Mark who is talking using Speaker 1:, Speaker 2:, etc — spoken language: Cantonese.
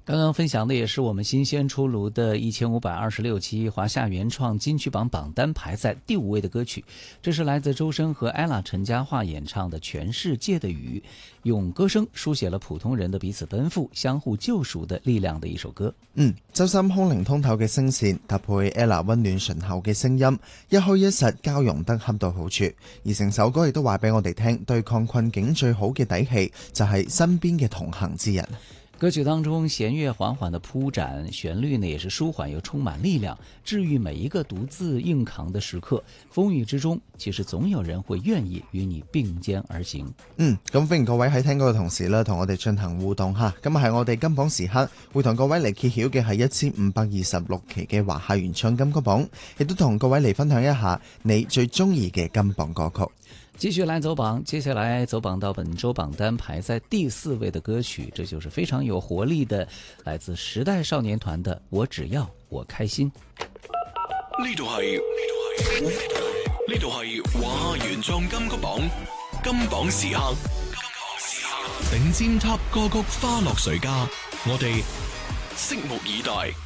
Speaker 1: 刚刚分享的也是我们新鲜出炉的1526期华夏原创金曲榜榜单排在第5位的歌曲，这是来自周深和 ella 陳嘉桦演唱的《全世界的雨》，用歌聲書寫了普通人的彼此奔赴、相互救贖的力量的一首歌。
Speaker 2: 周深空靈通透嘅聲線搭配 ella 溫暖醇厚嘅聲音，一虛一實交融得恰到好處。而成首歌亦都話俾我哋聽，對抗困境最好嘅底氣就係身邊嘅同行之人。
Speaker 1: 歌曲當中弦樂緩緩的鋪展，旋律呢也是舒緩又充滿力量，治癒每一個獨自硬扛的時刻。風雨之中，其實總有人會願意與你並肩而行。
Speaker 2: 咁歡迎各位喺聽歌嘅同時同我哋進行互動嚇。今日係我哋金榜時刻，會同各位嚟揭曉嘅係1526期嘅華夏原創金曲榜，亦都同各位嚟分享一下你最中意嘅金榜歌曲。
Speaker 1: 繼續來走榜，接下來走榜到本周榜單排在第4位的歌曲，這就是非常有活力的，來自時代少年團的《我只要我開心》。
Speaker 3: 呢度係華夏原創金曲榜金榜時刻，頂尖 Top 歌曲花落誰家，我哋拭目以待。